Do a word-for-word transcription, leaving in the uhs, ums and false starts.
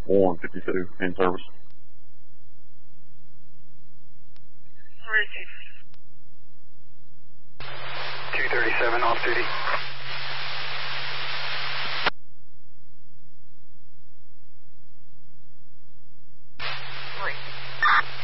one fifty-two in service. two thirty-seven off duty.